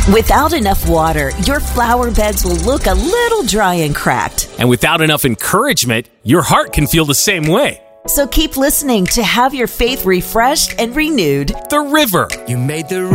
Without enough water, your flower beds will look a little dry and cracked. And without enough encouragement, your heart can feel the same way. So keep listening to have your faith refreshed and renewed. The River. You made the